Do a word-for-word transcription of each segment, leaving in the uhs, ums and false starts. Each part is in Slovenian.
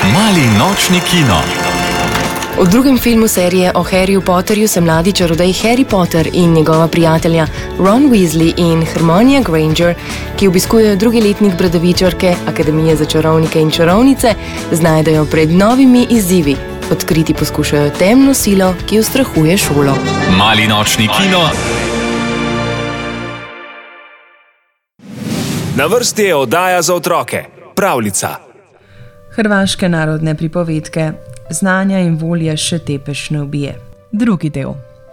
Mali nočni kino. V drugem filmu serije o Harryju Potterju se mladi čarodej Harry Potter in njegova prijatelja Ron Weasley in Hermione Granger, ki obiskujejo drugi letnik Bradavičarke, Akademije za čarovnike in čarovnice, znajdejo pred novimi izzivi. Odkriti poskušajo temno silo, ki ustrahuje šolo. Mali nočni kino. Na vrsti je oddaja za otroke, pravljica. Hrvaške narodne pripovedke. Znanja in volje še tepeš ne ubije. Drugi del.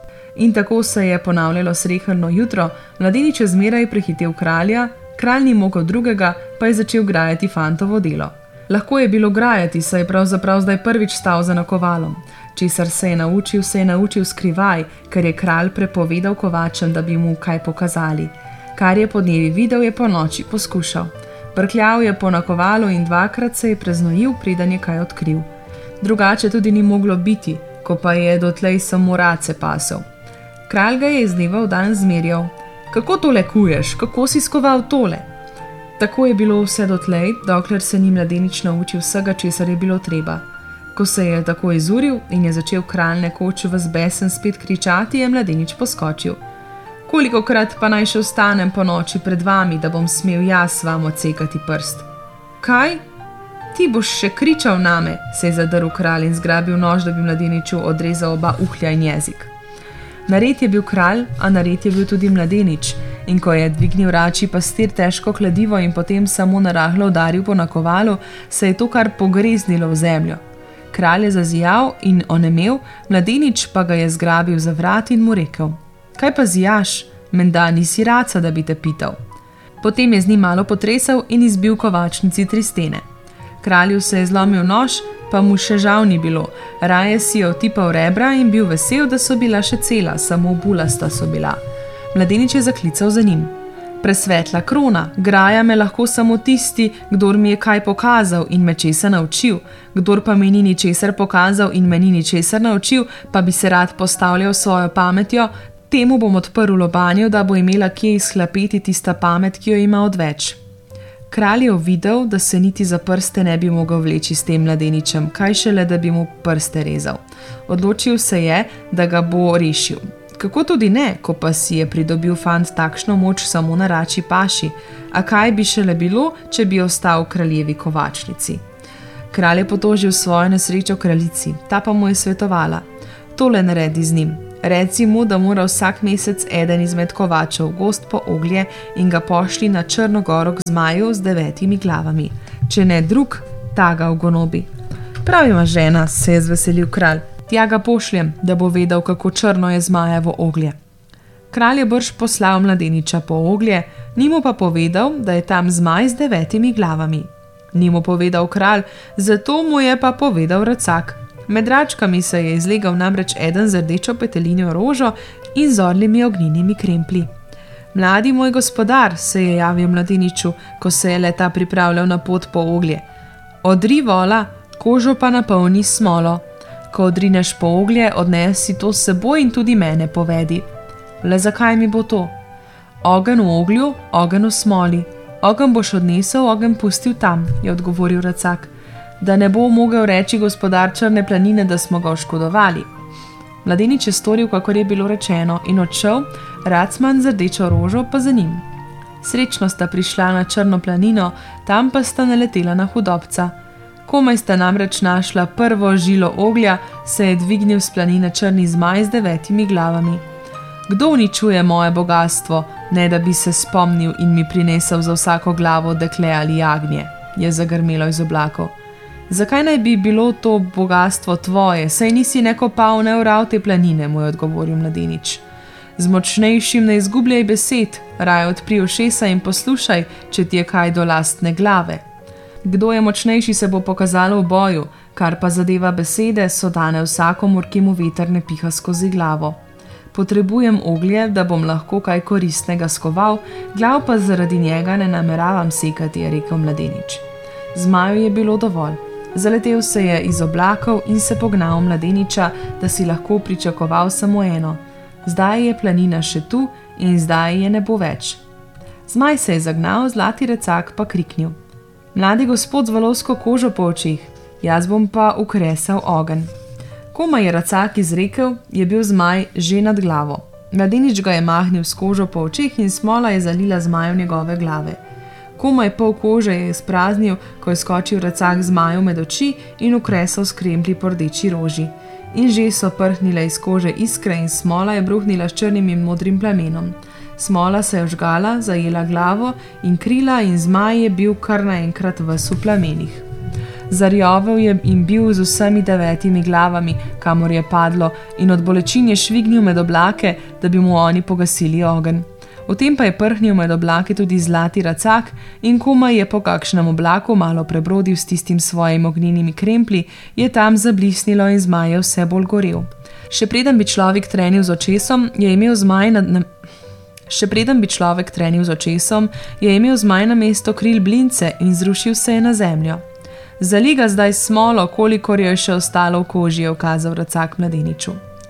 In tako se je ponavljalo srehrno jutro, mladenič je zmeraj prehitel kralja, kralj ni mogel drugega, pa je začel grajati fantovo delo. Lahko je bilo grajati, saj je pravzaprav zdaj prvič stal za nakovalom. Česar se je naučil, se je naučil skrivaj, ker je kralj prepovedal kovačem, da bi mu kaj pokazali. Kar je podnevi videl, je po noči poskušal. Brkljal je po nakovalu in dvakrat se je preznojil, preden je kaj odkril. Drugače tudi ni moglo biti, ko pa je dotlej samo race pasel. Kralj ga je iz dneva v dan zmerjal. Kako tole kuješ, kako si skoval tole? Tako je bilo vse dotlej, dokler se ni mladenič naučil vsega, česar je bilo treba. Ko se je tako izuril in je začel kralj nekoč ves besen spet kričati, je mladenič poskočil. Kolikokrat pa naj še vstanem po noči pred vami, da bom smel jaz vam odsekati prst? Kaj? Ti boš še kričal name, se je zadrl kralj in zgrabil nož, da bi mladeniču odrezal oba uhlja in jezik. Nared je bil kralj, a nared je bil tudi mladenič, in ko je dvignil račji pastir težko kladivo in potem samo narahlo udaril po nakovalu, se je to kar pogreznilo v zemljo. Kralj je zazijal in onemel, mladenič pa ga je zgrabil za vrat in mu rekel: Kaj pa zijaš? Menda nisi raca, da bi te pital. Potem je z njim malo potresal in izbil kovačnici tri stene. Kralju se je zlomil nož, pa mu še žal ni bilo. Raje si je otipal rebra in bil vesel, da so bila še cela, samo bulasta so bila. Mladenič je zaklical za njim. Presvetla krona, graja me lahko samo tisti, kdor mi je kaj pokazal in me česa naučil. Kdor pa mi ni ničesar pokazal in me ni ničesar naučil, pa bi se rad postavljal svojo pametjo, temu bom odprl lobanjo, da bo imela kje izhlapeti tista pamet, ki jo ima odveč. Kralj je uvidel, da se niti za prste ne bi mogel vleči s tem mladeničem, kaj šele, da bi mu prste rezal. Odločil se je, da ga bo rešil. Kako tudi ne, ko pa si je pridobil fant takšno moč samo na račji paši, a kaj bi šele bilo, če bi ostal v kraljevi kovačnici. Kralj je potožil svojo nesrečo kraljici, ta pa mu je svetovala: Tole naredi z njim. Reci mu, da mora vsak mesec eden izmed kovačev gost po oglje in ga pošli na Črno goro k zmaju z devetimi glavami. Če ne drug, ta ga ugonobi. Prav ima žena, se je zveselil kralj. Tja ga pošljem, da bo vedel, kako črno je zmajevo oglje. Kralj je brž poslal mladeniča po oglje, ni mu pa povedal, da je tam zmaj z devetimi glavami. Ni mu povedal kralj, zato mu je pa povedal racak. Med račkami se je izlegal namreč eden z rdečo petelinjo rožo in z orlimi ognjenimi kremplji. Mladi moj gospodar, se je javil mladeniču, ko se je leta pripravljal na pot po oglje. Odri vola, kožo pa napolni smolo. Ko odrineš po oglje, odnesi to s seboj in tudi mene povedi. Le zakaj mi bo to? Ogenj v oglju, ogenj v smoli. Ogenj boš odnesel, ogenj pustil tam, je odgovoril racak. Da ne bo mogel reči gospodar Črne planine, da smo ga oškodovali. Mladenič je storil, kakor je bilo rečeno, in odšel, racman z rdečo rožo pa za njim. Srečno sta prišla na Črno planino, tam pa sta naletela na hudobca. Komaj sta namreč našla prvo žilo oglja, se je dvignil s planine črni zmaj z devetimi glavami. Kdo uničuje moje bogastvo, ne da bi se spomnil in mi prinesel za vsako glavo dekle ali jagnje, je zagrmelo iz oblakov. Zakaj naj bi bilo to bogastvo tvoje, saj nisi ne kopal, ne oral te planine, mu je odgovoril mladenič. Z močnejšim ne izgubljaj besed, raje odpri ušesa in poslušaj, če ti je kaj do lastne glave. Kdo je močnejši, se bo pokazalo v boju, kar pa zadeva besede, so dane vsakomur, ki mu veter ne piha skozi glavo. Potrebujem oglje, da bom lahko kaj koristnega skoval, glav pa zaradi njega ne nameravam sekati, je rekel mladenič. Zmaju je bilo dovolj. Zaletel se je iz oblakov in se pognal mladeniča, da si lahko pričakoval samo eno. Zdaj je planina še tu in zdaj je ne bo več. Zmaj se je zagnal, zlati recak pa kriknil: Mladi gospod z valovsko kožo po očih, jaz bom pa ukresal ogenj. Koma je Racak izrekel, je bil zmaj že nad glavo. Mladenič ga je mahnil s kožo po očeh in smola je zalila zmaju njegove glave. Komaj pol kože je izpraznil, ko je skočil Racak zmaju med oči in ukresal s kremplji po rdeči roži. In že so prhnile iz kože iskre in smola je bruhnila s črnim in modrim plamenom. Smola se je vžgala, zajela glavo in krila in zmaj je bil kar naenkrat ves v plamenih. Zarjovel je in bil z vsemi devetimi glavami, kamor je padlo, in od bolečin je švignil med oblake, da bi mu oni pogasili ogenj. V tem pa je prhnil med oblake tudi zlati Racak in komaj je po kakšnem oblaku malo prebrodil s tistim svojim ognjenimi kremplji, je tam zablisnilo in zmaj je vse bolj gorel. Še preden bi človek trenil z očesom, je imel zmaj nad... Na... Še preden bi človek trenil z očesom, je imel zmaj na mesto kril blince in zrušil se je na zemljo. Zaliga zdaj smolo, kolikor je še ostalo v koži, je ukazal Racak mladeniču.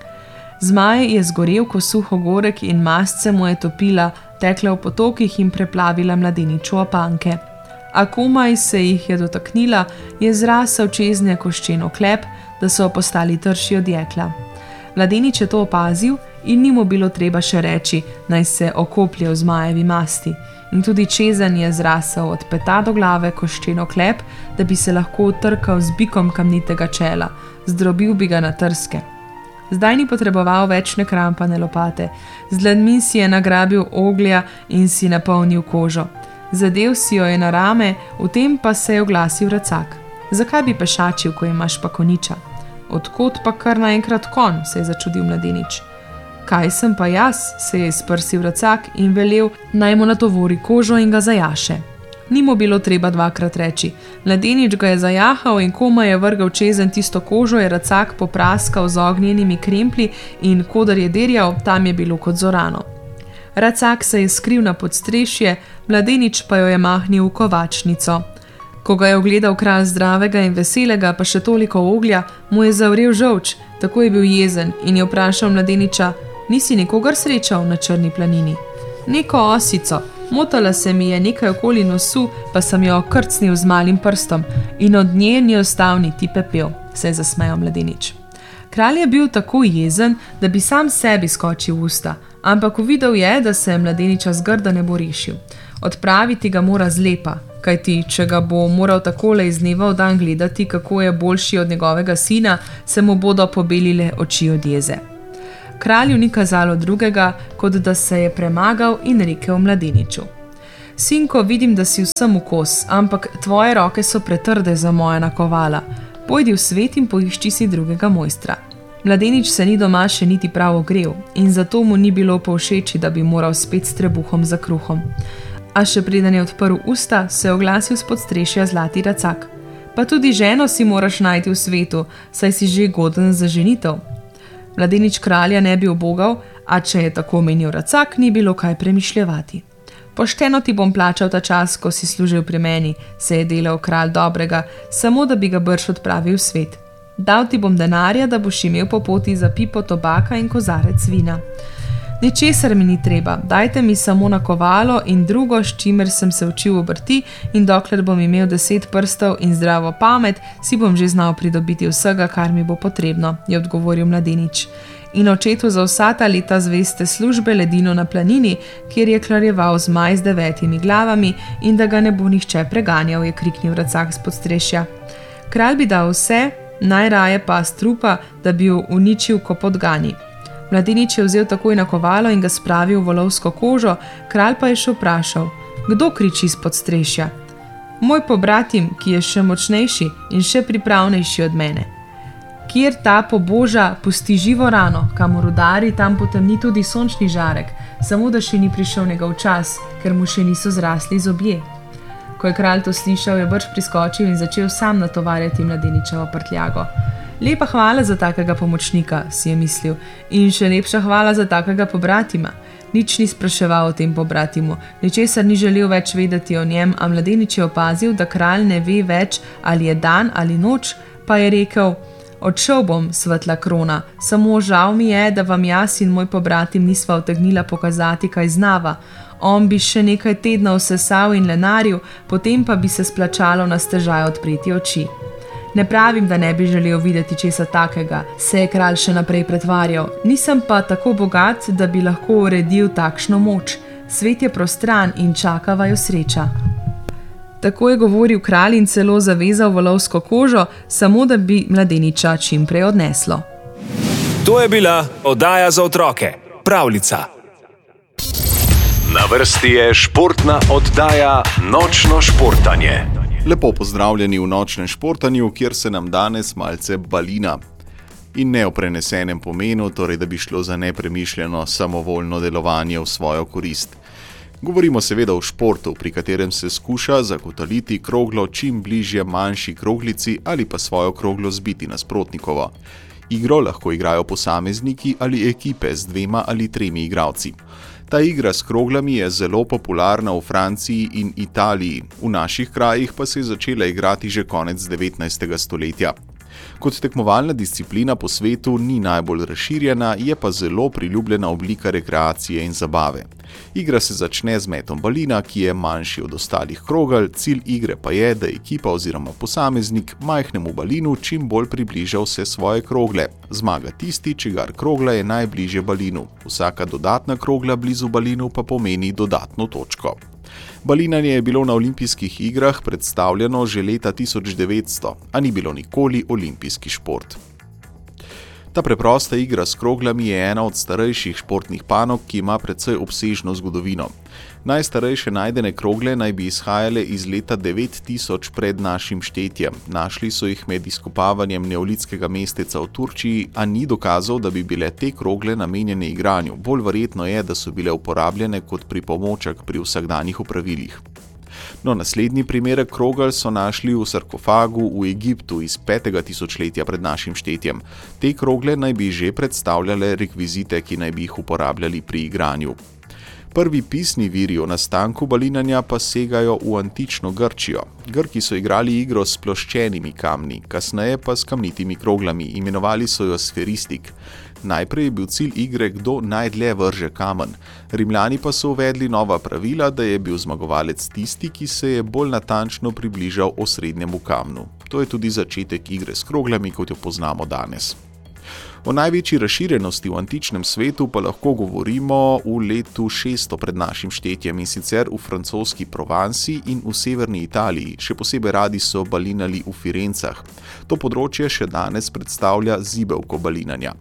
Zmaj je zgorel ko suho gorek in mast se mu je topila, tekla v potokih in preplavila mladeniču opanke. A komaj se jih je dotaknila, je zrasel čeznje koščen oklep, da so postali trši od jekla. Mladenič je to opazil in ni mu bilo treba še reči, naj se okoplje v zmajevi masti. In tudi čezen je zrasel od peta do glave koščen oklep, da bi se lahko utrkal z bikom kamnitega čela, zdrobil bi ga na trske. Zdaj ni potreboval več nekrampane lopate, z dlanmi si je nagrabil oglja in si napolnil kožo. Zadev si jo je na rame, v tem pa se je oglasil Racak. Zakaj bi pešačil, ko imaš pa koniča? Odkot pa kar naenkrat konj, se je začudil mladenič. Kaj sem pa jaz, se je izprsil Racak in velel, naj mu natovori kožo in ga zajaše. Ni mu bilo treba dvakrat reči. Mladenič ga je zajahal in komaj je vrgal čezen tisto kožo, je Racak popraskal z ognjenimi kremplji in kodar je derjal, tam je bilo kot zorano. Racak se je skril na podstrešje, mladenič pa jo je mahnil v kovačnico. Ko ga je ogledal kralj zdravega in veselega, pa še toliko oglja, mu je zavrel žolč, tako je bil jezen in je vprašal mladeniča, nisi nikogar srečal na Črni planini? Neko osico, motala se mi je nekaj okoli nosu, pa sem jo krcnil z malim prstom in od nje ni ostal niti pepel, se je zasmejal mladenič. Kralj je bil tako jezen, da bi sam sebi skočil v usta, ampak uvidel je, da se mladeniča zgrda ne bo rešil. Odpraviti ga mora zlepa, kajti če ga bo moral takole iz dneva v dan gledati, kako je boljši od njegovega sina, se mu bodo pobelile oči od jeze. Kralju ni kazalo drugega, kot da se je premagal in rekel mladeniču. Sinko, vidim, da si vsem v kos, ampak tvoje roke so pretrde za moja nakovala. Pojdi v svet in poišči si drugega mojstra. Mladenič se ni doma še niti prav ogrel in zato mu ni bilo povšeči, da bi moral spet s trebuhom za kruhom. A še preden je odprl usta, se je oglasil s podstrešja zlati Racak. Pa tudi ženo si moraš najti v svetu, saj si že goden za ženitev. Mladenič kralja ne bi ubogal, a če je tako menil Racak, ni bilo kaj premišljevati. Pošteno ti bom plačal ta čas, ko si služil pri meni, se je delal kralj dobrega, samo da bi ga brž odpravil v svet. Dal ti bom denarja, da boš imel po poti za pipo tobaka in kozarec vina. Ničesar mi ni treba, dajte mi samo nakovalo in drugo, s čimer sem se učil obrti in dokler bom imel deset prstov in zdravo pamet, si bom že znal pridobiti vsega, kar mi bo potrebno, je odgovoril mladenič. In očetu za vsa ta leta zveste službe ledino na planini, kjer je klarjeval zmaj z devetimi glavami in da ga ne bo nihče preganjal, je kriknil Racak s podstrešja. Kralj bi dal vse, najraje pa strupa, da bi jo uničil ko podgani. Mladenič je vzel takoj nakovalo in ga spravil v volovsko kožo, kralj pa je še vprašal, kdo kriči iz podstrešja? Moj pobratim, ki je še močnejši in še pripravnejši od mene. Kjer ta poboža pusti živo rano, kamor udari, tam potemni tudi sončni žarek, samo da še ni prišel njegov čas, ker mu še niso zrasli zobje. Ko je kralj to slišal, je brž priskočil in začel sam natovarjati mladeničevo prtljago. Lepa hvala za takega pomočnika, si je mislil, in še lepša hvala za takega pobratima. Nič ni spraševal o tem pobratimu, ničesar ni želel več vedeti o njem, a mladenič je opazil, da kralj ne ve več, ali je dan ali noč, pa je rekel, odšel bom, svetla krona, samo žal mi je, da vam jaz in moj pobratim nisva utegnila pokazati, kaj znava. On bi še nekaj tednov sesal in lenaril, potem pa bi se splačalo na stežaj odpreti oči. Ne pravim, da ne bi želel videti česa takega, se je kralj še naprej pretvarjal. Nisem pa tako bogat, da bi lahko uredil takšno moč. Svet je prostran in čaka vaju sreča. Tako je govoril kralj in celo zavezal volovsko kožo, samo da bi mladeniča čim prej odneslo. To je bila oddaja za otroke, Pravljica. Na vrsti je športna oddaja Nočno športanje. Lepo pozdravljeni v Nočnem športanju, kjer se nam danes malce balina. In ne v prenesenem pomenu, torej da bi šlo za nepremišljeno samovoljno delovanje v svojo korist. Govorimo seveda o športu, pri katerem se skuša zagotoviti kroglo čim bližje manjši kroglici ali pa svojo kroglo zbiti nasprotnikovo. Igro lahko igrajo posamezniki ali ekipe z dvema ali tremi igralci. Ta igra s kroglami je zelo popularna v Franciji in Italiji, v naših krajih pa se je začela igrati že konec devetnajstega stoletja. Kot tekmovalna disciplina po svetu ni najbolj razširjena, je pa zelo priljubljena oblika rekreacije in zabave. Igra se začne z metom balina, ki je manjši od ostalih krogel, cilj igre pa je, da ekipa oziroma posameznik majhnemu balinu čim bolj približa vse svoje krogle. Zmaga tisti, čigar krogla je najbližje balinu. Vsaka dodatna krogla blizu balinu pa pomeni dodatno točko. Balinanje je bilo na olimpijskih igrah predstavljeno že leta tisoč devetsto, a ni bilo nikoli olimpijski šport. Ta preprosta igra s kroglami je ena od starejših športnih panog, ki ima precej obsežno zgodovino. Najstarejše najdene krogle naj bi izhajale iz leta devet tisoč pred našim štetjem. Našli so jih med izkopavanjem neolitskega mesteca v Turčiji, a ni dokazov, da bi bile te krogle namenjene igranju. Bolj verjetno je, da so bile uporabljene kot pripomoček pri vsakdanjih opravilih. No, naslednji primerek krogel so našli v sarkofagu v Egiptu iz petega tisočletja pred našim štetjem. Te krogle naj bi že predstavljale rekvizite, ki naj bi jih uporabljali pri igranju. Prvi pisni viri o nastanku balinanja pa segajo v antično Grčijo. Grki so igrali igro s ploščenimi kamni, kasneje pa s kamnitimi kroglami, imenovali so jo sferistik. Najprej je bil cilj igre, kdo najdlje vrže kamen. Rimljani pa so uvedli nova pravila, da je bil zmagovalec tisti, ki se je bolj natančno približal osrednjemu kamnu. To je tudi začetek igre s kroglami, kot jo poznamo danes. O največji razširjenosti v antičnem svetu pa lahko govorimo v letu šeststo pred našim štetjem, in sicer v francoski Provansi in v severni Italiji. Še posebej radi so balinali v Firencah. To področje še danes predstavlja zibelko balinanja.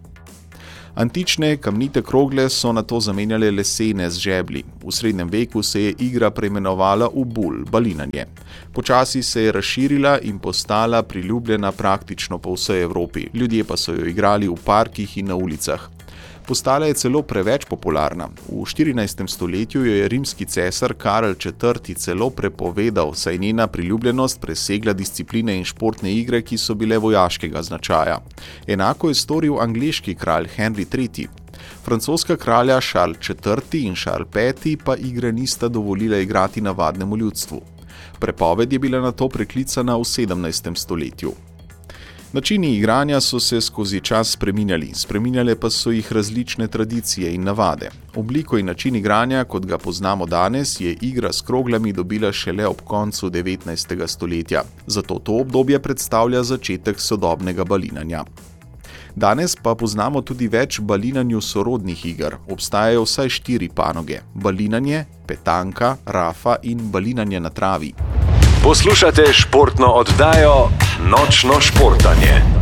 Antične kamnite krogle so nato zamenjale lesene z žeblji. V srednjem veku se je igra preimenovala v bul, balinanje. Počasi se je razširila in postala priljubljena praktično po vsej Evropi. Ljudje pa so jo igrali v parkih in na ulicah. Postala je celo preveč popularna. V štirinajstem stoletju jo je rimski cesar Karel četrti celo prepovedal, saj njena priljubljenost presegla discipline in športne igre, ki so bile vojaškega značaja. Enako je storil angleški kralj Henry tretji. Francoska kralja Charles četrti in Charles peti pa igre nista dovolila igrati navadnemu ljudstvu. Prepoved je bila nato preklicana v sedemnajstem stoletju. Načini igranja so se skozi čas spreminjali, spreminjale pa so jih različne tradicije in navade. Obliko in način igranja, kot ga poznamo danes, je igra s kroglami dobila šele ob koncu devetnajstega stoletja. Zato to obdobje predstavlja začetek sodobnega balinanja. Danes pa poznamo tudi več balinanju sorodnih iger. Obstajajo vsaj štiri panoge: balinanje, petanka, rafa in balinanje na travi. Poslušate športno oddajo Nočno športanje.